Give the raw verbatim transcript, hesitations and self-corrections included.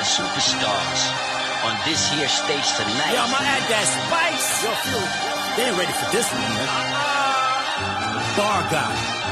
the superstars on this here stage tonight. Yo, I'ma add that spice. Yo, Phil, they ain't ready for this one, man. Bar guy.